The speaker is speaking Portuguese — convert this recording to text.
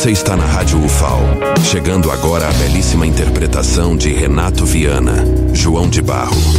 Você está na Rádio UFAL. Chegando agora a belíssima interpretação de Renato Viana, João de Barro.